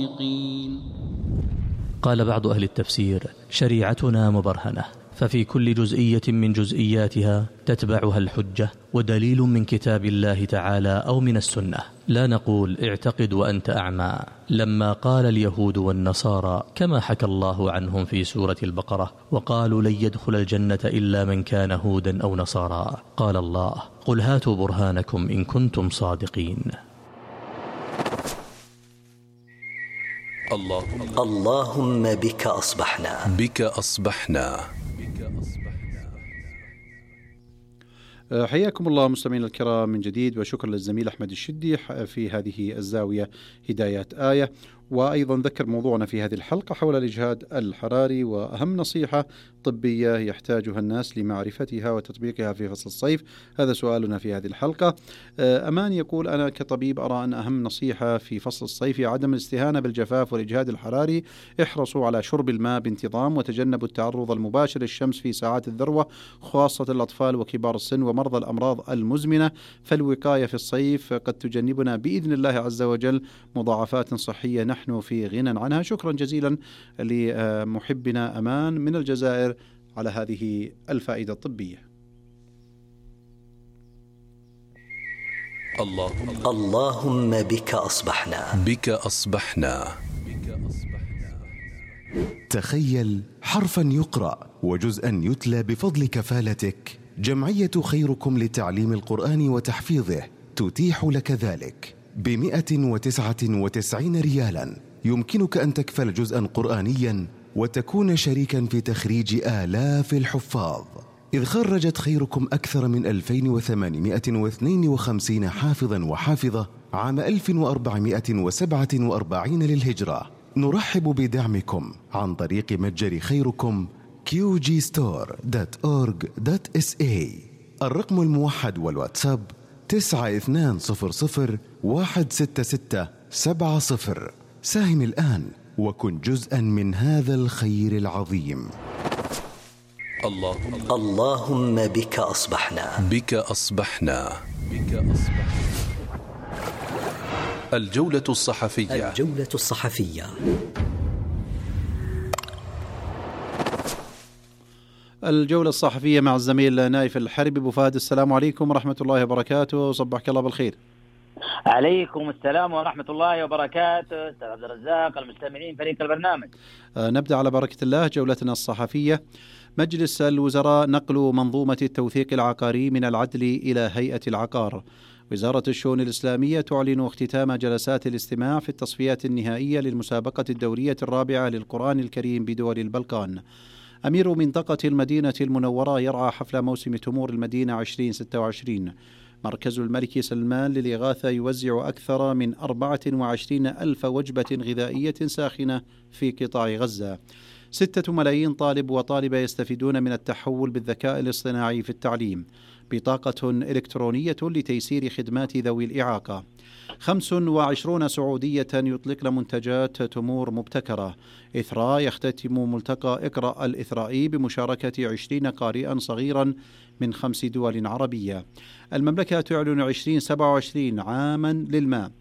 قال بعض أهل التفسير: شريعتنا مبرهنة، ففي كل جزئية من جزئياتها تتبعها الحجة ودليل من كتاب الله تعالى أو من السنة. لا نقول اعتقد وأنت أعمى، لما قال اليهود والنصارى كما حكى الله عنهم في سورة البقرة: وقالوا لن يدخل الجنة إلا من كان هودا أو نصارى، قال الله: قل هاتوا برهانكم إن كنتم صادقين. اللهم بك أصبحنا. حياكم الله مستمعينا الكرام من جديد، وشكرا للزميل أحمد الشدي في هذه الزاوية هدايات آية. وأيضا ذكر موضوعنا في هذه الحلقة حول الإجهاد الحراري وأهم نصيحة طبية يحتاجها الناس لمعرفتها وتطبيقها في فصل الصيف. هذا سؤالنا في هذه الحلقة. أمان يقول: أنا كطبيب أرى أن أهم نصيحة في فصل الصيف هي عدم الاستهانة بالجفاف والإجهاد الحراري. احرصوا على شرب الماء بانتظام، وتجنبوا التعرض المباشر للشمس في ساعات الذروة، خاصة الأطفال وكبار السن ومرضى الأمراض المزمنة، فالوقاية في الصيف قد تجنبنا بإذن الله عز وجل مضاعفات صحية نحن في غنى عنها. شكرا جزيلا لمحبنا أمان من الجزائر على هذه الفائدة الطبية. اللهم بك أصبحنا. تخيل حرفا يقرأ وجزءا يتلى بفضل كفالتك. جمعية خيركم لتعليم القرآن وتحفيظه تتيح لك ذلك ب199 ريالا. يمكنك أن تكفل جزءا قرآنيا وتكون شريكا في تخريج آلاف الحفاظ، إذ خرجت خيركم أكثر من 2852 حافظا وحافظة عام 1447 للهجرة. نرحب بدعمكم عن طريق متجر خيركم qgstore.org.sa. الرقم الموحد والواتساب 9200166770. ساهم الآن وكن جزءا من هذا الخير العظيم. اللهم بك أصبحنا. الجولة الصحفية. الجولة الصحفية مع الزميل نايف الحربي. أبو فهد، السلام عليكم ورحمة الله وبركاته. صبحك الله بالخير. عليكم السلام ورحمة الله وبركاته. أستاذ عبد الرزاق، المستمعين، فريق البرنامج. نبدأ على بركة الله جولتنا الصحفية. مجلس الوزراء نقل منظومة التوثيق العقاري من العدل إلى هيئة العقار. وزارة الشؤون الإسلامية تعلن اختتام جلسات الاستماع في التصفيات النهائية للمسابقة الدورية الرابعة للقرآن الكريم بدول البلقان. أمير منطقة المدينة المنورة يرعى حفل موسم تمور المدينة 2026. مركز الملك سلمان للإغاثة يوزع أكثر من 24 ألف وجبة غذائية ساخنة في قطاع غزة. 6 ملايين طالب وطالبة يستفيدون من التحول بالذكاء الاصطناعي في التعليم. بطاقة إلكترونية لتيسير خدمات ذوي الإعاقة. 25 سعودية يطلقن منتجات تمور مبتكرة. إثراء يختتم ملتقى اقرأ الإثرائي بمشاركة 20 قارئا صغيرا من 5 دول عربية. المملكة تعلن 2027 عاما للماء.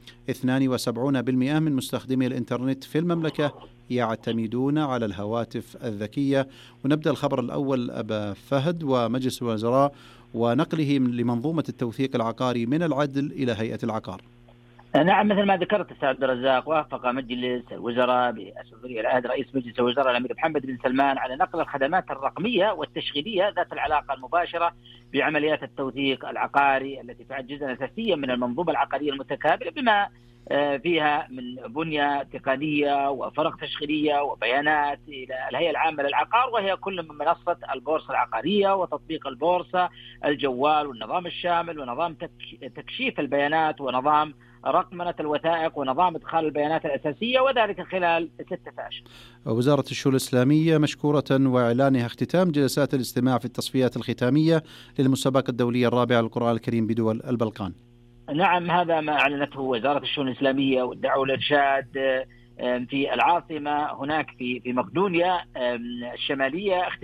72% من مستخدمي الإنترنت في المملكة يعتمدون على الهواتف الذكية. ونبدأ الخبر الأول أبا فهد ومجلس الوزراء ونقله لمنظومة التوثيق العقاري من العدل إلى هيئة العقار. نعم، مثل ما ذكرت أستاذ عبد الرزاق، وافق مجلس الوزراء برئاسة العهد رئيس مجلس الوزراء الأمير محمد بن سلمان على نقل الخدمات الرقمية والتشغيلية ذات العلاقة المباشرة بعمليات التوثيق العقاري التي تعد جزءا أساسيا من المنظومة العقارية المتكاملة، بما فيها من بنية تقنية وفرق تشغيلية وبيانات، إلى الهيئة العامة للعقار، وهي كل من منصة البورصة العقارية وتطبيق البورصة، الجوال والنظام الشامل ونظام تكشيف البيانات ونظام رقمنة الوثائق ونظام إدخال البيانات الأساسية، وذلك خلال 6 أشهر. وزارة الشؤون الإسلامية مشكورة وإعلانها اختتام جلسات الاستماع في التصفيات الختامية للمسابقة الدولية الرابعة للقرآن الكريم بدول البلقان. نعم، هذا ما أعلنته وزارة الشؤون الإسلامية والدعوة والإرشاد في العاصمة هناك في مقدونيا الشمالية.